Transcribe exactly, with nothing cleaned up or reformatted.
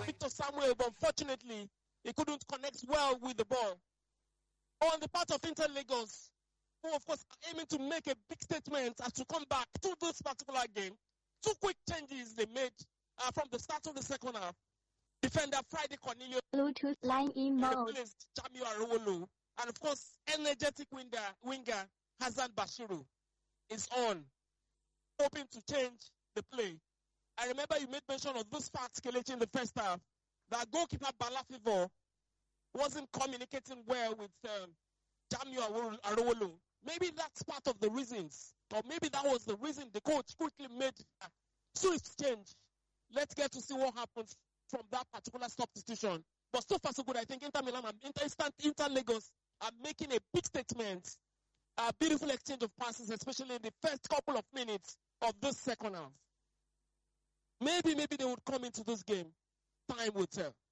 Victor Samuel, but unfortunately, he couldn't connect well with the ball. On the part of Inter Lagos, who of course are aiming to make a big statement as to come back to this particular game. Two quick changes they made uh, from the start of the second half. Defender Friday Cornelius Bluetooth line in mode. Replaced Jamiu Arowolo. And of course, energetic winger, winger Hassan Bashiru is on, hoping to change the play. I remember you made mention of this fact, Kelechi, in the first half, that goalkeeper Balafivo wasn't communicating well with um, Jamiu Arowolo. Maybe that's part of the reasons, or maybe that was the reason the coach quickly made a swift change. Let's get to see what happens from that particular substitution. But so far so good, I think Inter Milan and Inter, Inter Lagos are making a big statement. A beautiful exchange of passes, especially in the first couple of minutes of this second half. Maybe, maybe they would come into this game. Time will tell.